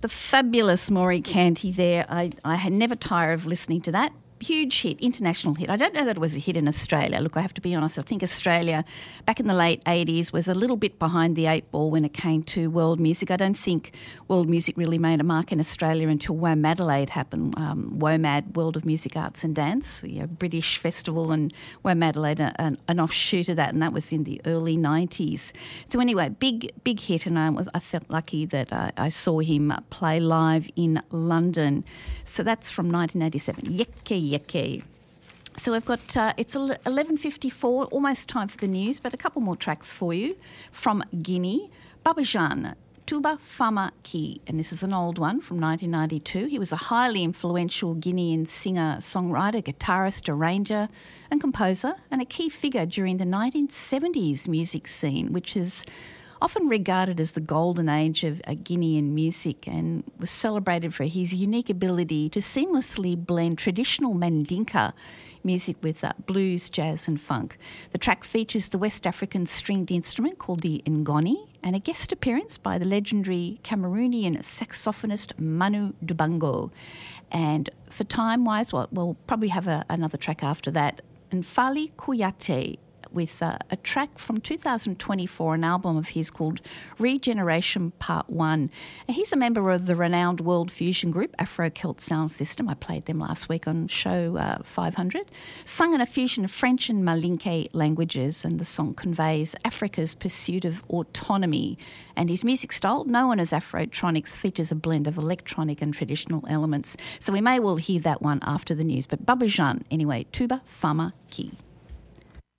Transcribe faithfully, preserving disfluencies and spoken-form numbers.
The fabulous Maury Canty there. I, I had never tire of listening to that. Huge hit, international hit. I don't know that it was a hit in Australia. Look, I have to be honest, I think Australia back in the late eighties was a little bit behind the eight ball when it came to world music. I don't think world music really made a mark in Australia until WOMADelaide happened. Um, WOMAD, World of Music, Arts and Dance, you know, British festival, and WOMADelaide, an, an offshoot of that, and that was in the early nineties. So anyway, big, big hit, and I, was, I felt lucky that I, I saw him play live in London. So that's from nineteen eighty-seven. Yeke Yeke. So we've got, uh, it's eleven fifty-four, almost time for the news, but a couple more tracks for you. From Guinea, Babajaan, Touba Fama Ki, and this is an old one from nineteen ninety-two. He was a highly influential Guinean singer, songwriter, guitarist, arranger and composer, and a key figure during the nineteen seventies music scene, which is often regarded as the golden age of uh, Guinean music, and was celebrated for his unique ability to seamlessly blend traditional Mandinka music with uh, blues, jazz and funk. The track features the West African stringed instrument called the ngoni and a guest appearance by the legendary Cameroonian saxophonist Manu Dibango. And for time-wise, well, we'll probably have a, another track after that. And Fali Kouyaté, with uh, a track from two thousand twenty-four, an album of his called Regeneration Part one. Now, he's a member of the renowned world fusion group Afro Celt Sound System. I played them last week on show uh, five hundred. Sung in a fusion of French and Malinke languages, and the song conveys Africa's pursuit of autonomy. And his music style, known as Afrotronics, features a blend of electronic and traditional elements. So we may well hear that one after the news. But Babajaan, anyway, Touba Fama Ki.